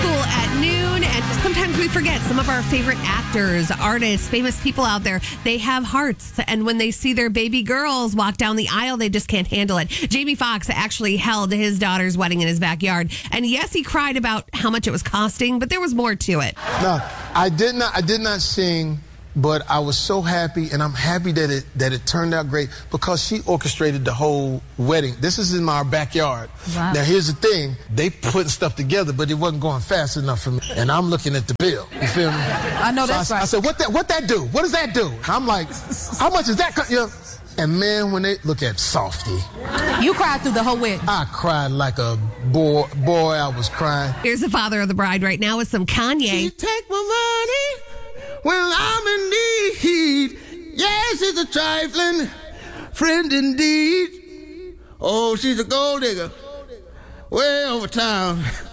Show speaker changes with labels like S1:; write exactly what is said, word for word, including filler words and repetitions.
S1: School at noon, and sometimes we forget some of our favorite actors, artists, famous people out there. They have hearts, and when they see their baby girls walk down the aisle, they just can't handle it. Jamie Foxx actually held his daughter's wedding in his backyard, and yes, he cried about how much it was costing, but there was more to it.
S2: No, I did not. I did not sing. But I was so happy, and I'm happy that it that it turned out great because she orchestrated the whole wedding. This is in our backyard.
S3: Wow.
S2: Now, here's the thing. They put stuff together, but it wasn't going fast enough for me. And I'm looking at the bill. You feel me?
S3: I know
S2: so
S3: that's
S2: I,
S3: right.
S2: I said, what that what that do? What does that do? I'm like, how much is that? Co-? You know? And, man, when they look at Softy.
S3: You cried through the whole wedding.
S2: I cried like a boy. Boy, I was crying.
S1: Here's the father of the bride right now with some Kanye.
S2: She take my money when I'm in need. Yes, it's a trifling friend indeed. Oh, she's a gold digger way over town.